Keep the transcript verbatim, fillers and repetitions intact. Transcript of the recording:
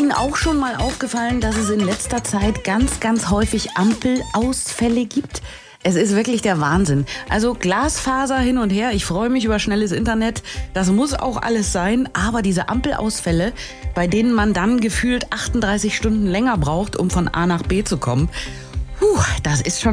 Ihnen auch schon mal aufgefallen, dass es in letzter Zeit ganz, ganz häufig Ampelausfälle gibt? Es ist wirklich der Wahnsinn. Also Glasfaser hin und her, ich freue mich über schnelles Internet, das muss auch alles sein, aber diese Ampelausfälle, bei denen man dann gefühlt achtunddreißig Stunden länger braucht, um von A nach B zu kommen, puh, das ist schon